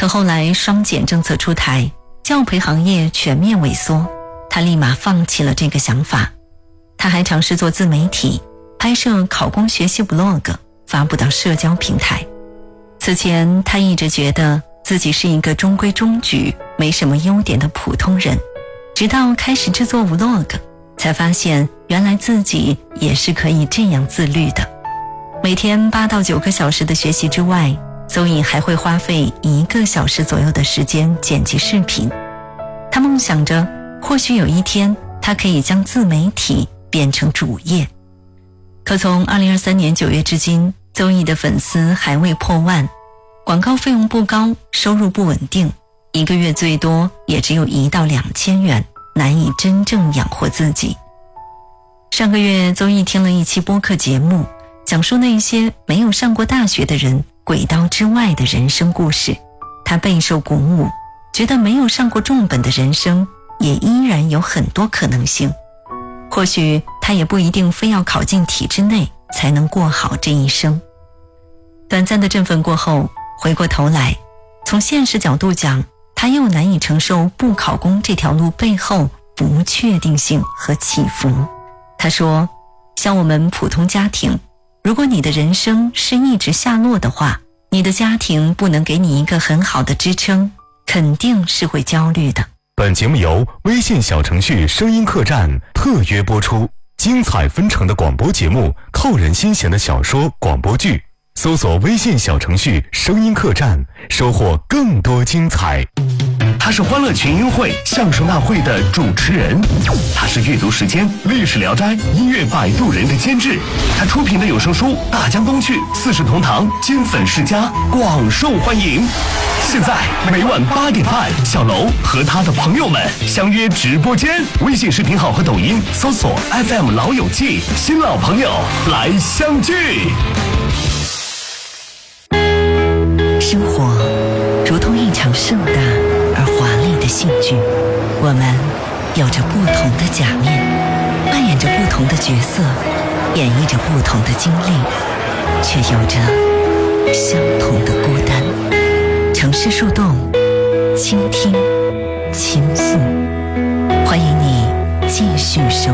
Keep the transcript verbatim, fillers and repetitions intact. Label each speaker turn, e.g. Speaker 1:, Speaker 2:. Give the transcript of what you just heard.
Speaker 1: 可后来双减政策出台，教培行业全面萎缩，他立马放弃了这个想法。他还尝试做自媒体，拍摄考公学习 vlog， 发布到社交平台。此前他一直觉得自己是一个中规中矩没什么优点的普通人，直到开始制作 vlog， 才发现原来自己也是可以这样自律的。每天八到九个小时的学习之外，邹颖还会花费一个小时左右的时间剪辑视频。他梦想着或许有一天他可以将自媒体变成主业。可从二零二三年九月至今，邹颖的粉丝还未破万，广告费用不高，收入不稳定，一个月最多也只有一到两千元，难以真正养活自己。上个月邹颖听了一期播客节目，讲述那些没有上过大学的人轨道之外的人生故事，他备受鼓舞，觉得没有上过重本的人生也依然有很多可能性。或许他也不一定非要考进体制内才能过好这一生。短暂的振奋过后，回过头来，从现实角度讲，他又难以承受不考公这条路背后不确定性和起伏。他说，像我们普通家庭，如果你的人生是一直下落的话，你的家庭不能给你一个很好的支撑，肯定是会焦虑的。
Speaker 2: 本节目由微信小程序声音客栈特约播出，精彩纷呈的广播节目，扣人心弦的小说广播剧，搜索微信小程序声音客栈，收获更多精彩。
Speaker 3: 他是欢乐群英会相声大会的主持人，他是阅读时间历史聊斋音乐摆渡人的监制，他出品的有声书大江东去四世同堂金粉世家广受欢迎。现在每晚八点半，小楼和他的朋友们相约直播间，微信视频号和抖音搜索 F M 老友记，新老朋友来相聚。
Speaker 1: 生活如同一场盛大而华丽的戏剧，我们有着不同的假面，扮演着不同的角色，演绎着不同的经历，却有着相同的孤单。城市树洞，倾听，倾诉，欢迎你继续收